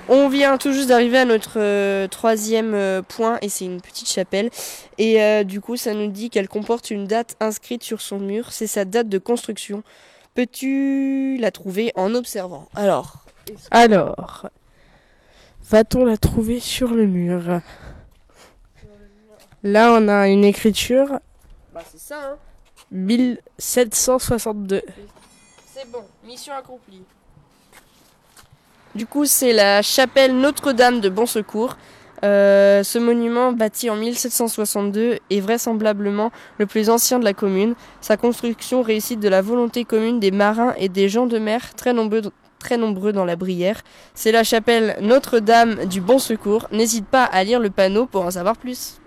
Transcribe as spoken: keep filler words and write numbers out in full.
On vient tout juste d'arriver à notre euh, troisième euh, point et c'est une petite chapelle. Et euh, du coup, ça nous dit qu'elle comporte une date inscrite sur son mur. C'est sa date de construction. Peux-tu la trouver en observant? Alors, Alors, va-t-on la trouver sur le mur? Là, on a une écriture bah c'est ça, hein. mille sept cent soixante-deux. C'est bon, mission accomplie. Du coup, c'est la chapelle Notre-Dame de Bon Secours. Euh, ce monument, bâti en mille sept cent soixante-deux, est vraisemblablement le plus ancien de la commune. Sa construction réussit de la volonté commune des marins et des gens de mer, très nombreux, très nombreux dans la Brière. C'est la chapelle Notre-Dame du Bon Secours. N'hésite pas à lire le panneau pour en savoir plus.